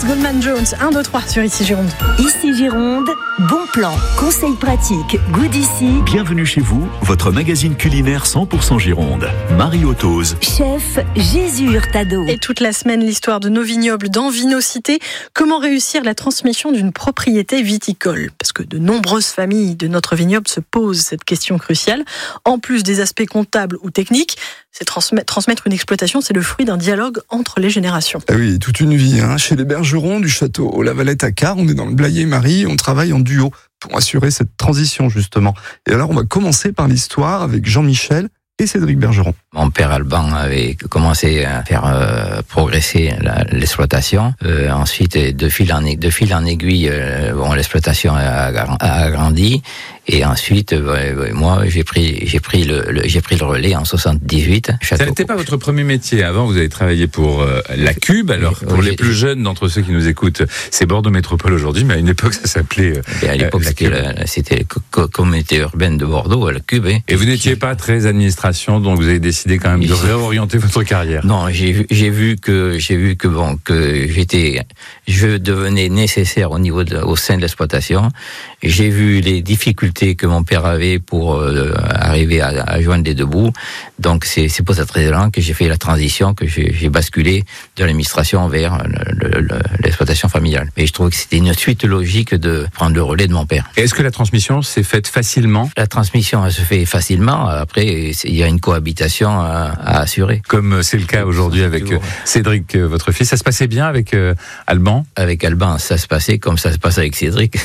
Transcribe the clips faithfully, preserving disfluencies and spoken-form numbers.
Goldman Jones, un, deux, trois sur Ici Gironde. Ici Gironde, bon plan, conseils pratiques, goût d'ici. Bienvenue chez vous, votre magazine culinaire cent pour cent Gironde. Marie Otose. Chef Jésus Hurtado. Et toute la semaine, l'histoire de nos vignobles dans Vinocité. Comment réussir la transmission d'une propriété viticole ? Parce que de nombreuses familles de notre vignoble se posent cette question cruciale. En plus des aspects comptables ou techniques, c'est transmettre, transmettre une exploitation, c'est le fruit d'un dialogue entre les générations. Ah oui, toute une vie. Hein. Chez les Bergerons du château aux Lavalettes à Car, on est dans le Blayais-Marie, on travaille en duo pour assurer cette transition justement. Et alors on va commencer par l'histoire avec Jean-Michel et Cédric Bergeron. Mon père Alban avait commencé à faire euh, progresser la, l'exploitation. Euh, ensuite, de fil en, de fil en aiguille, euh, bon, l'exploitation a, a agrandi. Et ensuite, euh, moi, j'ai pris, j'ai pris le, le, j'ai pris le relais en soixante-dix-huit. Ça n'était pas votre premier métier. Avant, vous avez travaillé pour euh, la Cube. Alors, pour oui, les plus jeunes d'entre ceux qui nous écoutent, c'est Bordeaux Métropole aujourd'hui, mais à une époque, ça s'appelait. Euh, à l'époque, la c'était, la, c'était la co- communauté urbaine de Bordeaux, la Cube. Hein. Et vous n'étiez pas très administration, donc vous avez décidé quand même de réorienter votre carrière. Non, j'ai vu, j'ai vu que, j'ai vu que bon, que j'étais, je devenais nécessaire au niveau de, au sein de l'exploitation. J'ai vu les difficultés que mon père avait pour euh, arriver à, à joindre les deux bouts. Donc c'est, c'est pour cette raison que j'ai fait la transition, que j'ai, j'ai basculé de l'administration vers le, le, le, l'exploitation familiale. Et je trouve que c'était une suite logique de prendre le relais de mon père. Et est-ce que la transmission s'est faite facilement ? La transmission, elle se fait facilement. Après, il y a une cohabitation à, à assurer. Comme c'est le cas aujourd'hui avec toujours. Cédric, votre fils. Ça se passait bien avec euh, Alban ? Avec Alban, ça se passait comme ça se passe avec Cédric.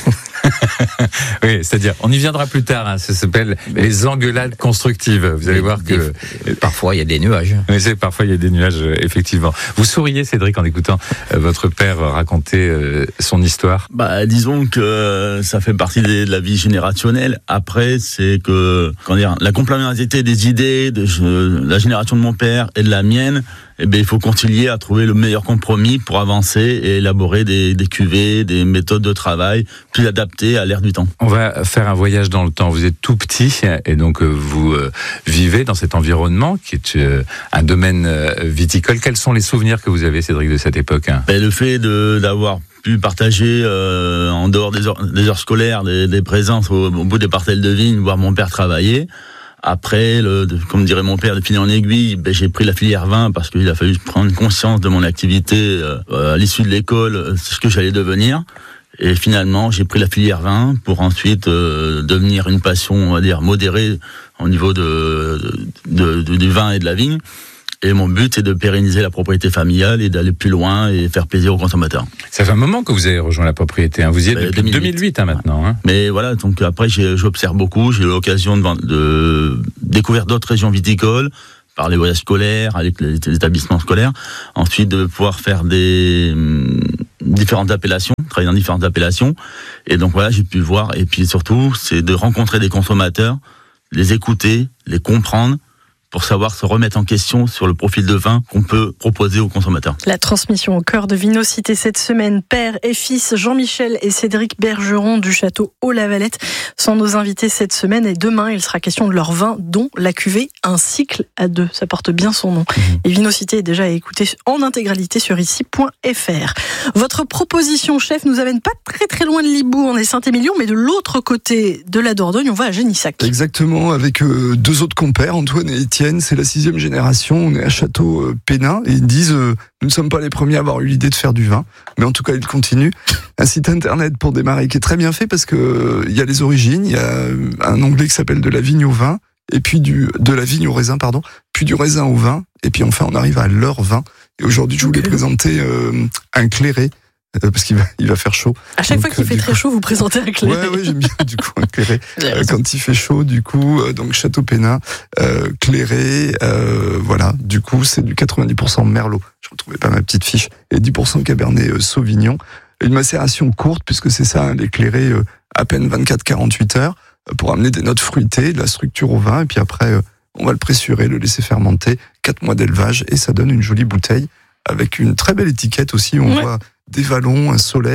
Oui, c'est-à-dire, on y viendra plus tard, hein, ça s'appelle mais, les engueulades constructives. Vous allez voir que... Des, parfois, il y a des nuages. Oui, c'est, parfois, il y a des nuages, effectivement. Vous souriez, Cédric, en écoutant euh, votre père raconter euh, son histoire ? Bah, disons que ça fait partie de la vie générationnelle. Après, c'est que, comment dire, la complémentarité des idées de je, la génération de mon père et de la mienne, eh bien, il faut concilier à trouver le meilleur compromis pour avancer et élaborer des, des cuvées, des méthodes de travail plus adaptées à l'ère du temps. On va faire un voyage dans le temps. Vous êtes tout petit et donc vous euh, vivez dans cet environnement qui est euh, un domaine euh, viticole. Quels sont les souvenirs que vous avez, Cédric, de cette époque, hein ? Ben, le fait de, d'avoir pu partager euh, en dehors des heures, des heures scolaires, des, des présences au, au bout des parcelles de vigne, voir mon père travailler. Après, le, comme dirait mon père, de fil en aiguille, ben, j'ai pris la filière vin parce qu'il a fallu prendre conscience de mon activité euh, à l'issue de l'école, ce que j'allais devenir. Et finalement, j'ai pris la filière vin pour ensuite euh, devenir une passion, on va dire, modérée au niveau de, de, de, du vin et de la vigne. Et mon but, c'est de pérenniser la propriété familiale et d'aller plus loin et faire plaisir aux consommateurs. Ça fait un moment que vous avez rejoint la propriété, hein. Vous y êtes depuis deux mille huit, deux mille huit hein, maintenant. Hein. Mais voilà, donc après, j'ai, j'observe beaucoup. J'ai eu l'occasion de, de découvrir d'autres régions viticoles, par les voyages scolaires, avec les, les établissements scolaires. Ensuite, de pouvoir faire des hum, différentes appellations, travailler dans différentes appellations. Et donc voilà, j'ai pu voir. Et puis surtout, c'est de rencontrer des consommateurs, les écouter, les comprendre, pour savoir se remettre en question sur le profil de vin qu'on peut proposer aux consommateurs. La transmission au cœur de Vinocité cette semaine, père et fils Jean-Michel et Cédric Bergeron du château aux Lavalettes sont nos invités cette semaine et demain il sera question de leur vin dont la cuvée Un cycle à deux, ça porte bien son nom. Mmh. Et Vinocité est déjà à écouter en intégralité sur ici point f r. Votre proposition chef nous amène pas très très loin de Libourne, on est Saint-Émilion, mais de l'autre côté de la Dordogne, on va à Génissac. Exactement, avec euh, deux autres compères, Antoine et Étienne. C'est la sixième génération, on est à Château Pénin et ils disent euh, nous ne sommes pas les premiers à avoir eu l'idée de faire du vin, mais en tout cas ils continuent. Un site internet pour démarrer qui est très bien fait parce que euh, il y a les origines, il y a un onglet qui s'appelle de la vigne au vin et puis du de la vigne au raisin pardon, puis du raisin au vin et puis enfin on arrive à leur vin. Et aujourd'hui je voulais okay. présenter euh, un clairé. Euh, parce qu'il va, il va faire chaud. À chaque donc, fois qu'il euh, fait très coup... chaud, vous présentez un clairé. Ouais, ouais, j'aime bien du coup un clairé. euh, quand il fait chaud, du coup, euh, donc Château Pénin, euh, clairé, euh, voilà. Du coup, c'est du quatre-vingt-dix pour cent Merlot. Je retrouvais pas ma petite fiche et dix pour cent Cabernet euh, Sauvignon. Une macération courte puisque c'est ça, hein, les clairés, euh, à peine vingt-quatre à quarante-huit heures euh, pour amener des notes fruitées, de la structure au vin et puis après, euh, on va le pressurer, le laisser fermenter, quatre mois d'élevage et ça donne une jolie bouteille avec une très belle étiquette aussi. On ouais. voit des vallons, un soleil,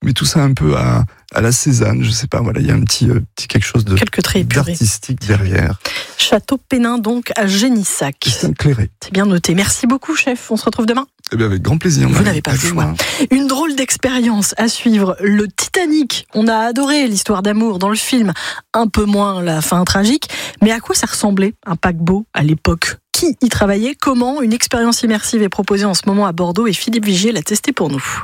mais tout ça un peu à, à la Cézanne, je sais pas, voilà, il y a un petit, euh, petit quelque chose de Quelques traits épurés. d'artistique derrière. Château Pénin, donc, à Génissac. C'est clairé. C'est bien noté. Merci beaucoup, chef. On se retrouve demain. Eh bien, avec grand plaisir. Vous Marie. n'avez pas À le choix. demain. Une drôle d'expérience à suivre. Le Titanic. On a adoré l'histoire d'amour dans le film. Un peu moins la fin tragique. Mais à quoi ça ressemblait, un paquebot, à l'époque ? Qui y travaillait ? Comment ? Une expérience immersive est proposée en ce moment à Bordeaux et Philippe Vigier l'a testée pour nous.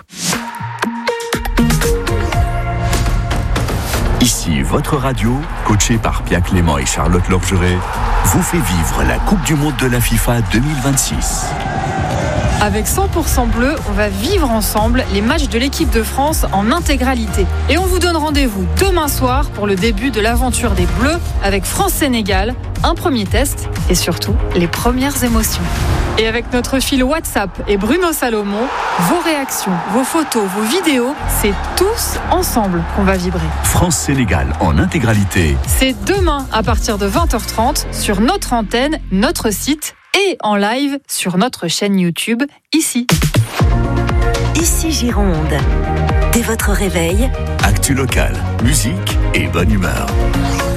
Ici, votre radio, coachée par Pia Clément et Charlotte Lorgeret, vous fait vivre la Coupe du Monde de la FIFA deux mille vingt-six. Avec cent pour cent bleu, on va vivre ensemble les matchs de l'équipe de France en intégralité. Et on vous donne rendez-vous demain soir pour le début de l'aventure des Bleus avec France-Sénégal, un premier test et surtout les premières émotions. Et avec notre fil WhatsApp et Bruno Salomon, vos réactions, vos photos, vos vidéos, c'est tous ensemble qu'on va vibrer. France-Sénégal en intégralité. C'est demain à partir de vingt heures trente sur notre antenne, notre site et en live sur notre chaîne YouTube, ici. Ici Gironde. Dès votre réveil, Actu locale, musique et bonne humeur.